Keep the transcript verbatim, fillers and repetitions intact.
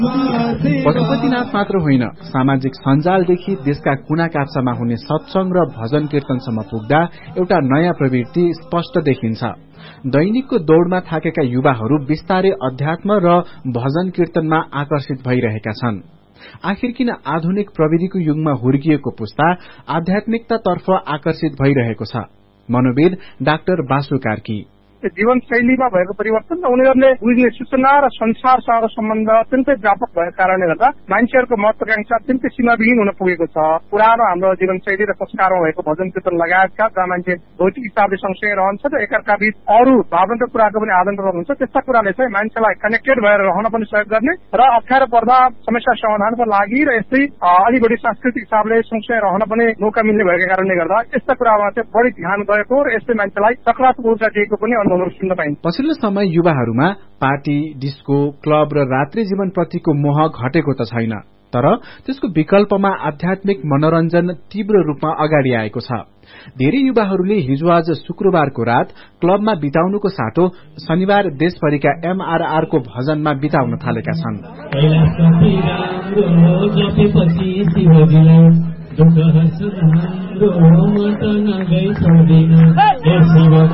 पशुपतिनाथ मात्र होइन, सामाजिक सञ्जालदेखि देशका कुना काप्चामा हुने सत्संग र भजन कीर्तनसम्म पुग्दा एउटा नयाँ प्रवृत्ति स्पष्ट देखिन्छ। दैनिकको दौड़मा थाकेका युवाहरू बिस्तारै अध्यात्म र भजन कीर्तनमा आकर्षित भइरहेका छन्। आखिर किन आधुनिक प्रविधिको युगमा हुर्किएको पुस्ता आध्यात्मिकतातर्फ आकर्षित भइरहेको छ? मनोविद डाक्टर बासु कार्की। जीवन शैलीमा भएको परिवर्तन र उनीहरूले बुझ्ने सूचना र संसारसँग सम्बन्ध अत्यन्तै व्यापक भएको कारणले गर्दा मान्छेहरूको महत्वाकांक्षा अत्यन्तै सीमाविहीन हुन पुगेको छ। पुरानो हाम्रो जीवन शैली र संस्कारमा भएको भजन कीर्तन लगायतका जहाँ मान्छे भौतिक हिसाबले सँगसँगै रहन्छ र एकअर्का बीच अरू भावनात्मक कुराको पनि आदान प्रदान हुन्छ, त्यस्ता कुराले चाहिँ मान्छेलाई कनेक्टेड भएर रहन पनि सहयोग गर्ने र अप्ठ्यारो पर्दा समस्या समाधानको लागि र यस्तै अलि बढी सांस्कृतिक हिसाबले सँगसँगै रहन पनि मौका मिल्ने भएको कारणले गर्दा यस्ता कुरामा चाहिँ बढी ध्यान गएको र यस्तै मान्छेलाई सकारात्मक ऊर्जा दिएको पनि पछिल्लो समय युवाहरूमा पार्टी, डिस्को, क्लब र रात्रि जीवन प्रतिको मोह घटेको त छैन, तर त्यसको विकल्पमा आध्यात्मिक मनोरञ्जन तीव्र रूपमा अगाडि आएको छ। धेरै युवाहरूले हिजो आज शुक्रबारको रात क्लबमा बिताउनुको साटो शनिबार देशभरिका एमआरआर को भजनमा बिताउन थालेका छन्।